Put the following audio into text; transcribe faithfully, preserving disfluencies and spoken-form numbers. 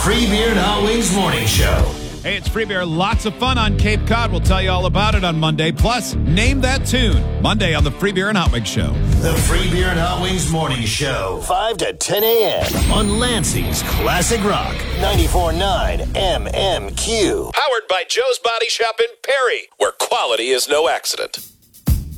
Free Beer and Hot Wings Morning Show. Hey, it's Free Beer. Lots of fun on Cape Cod. We'll tell you all about it on Monday. Plus, name that tune. Monday on the Free Beer and Hot Wings Show. The Free Beer and Hot Wings Morning Show. five to ten a.m. on Lansing's Classic Rock. ninety-four point nine M M Q. Powered by Joe's Body Shop in Perry, where quality is no accident.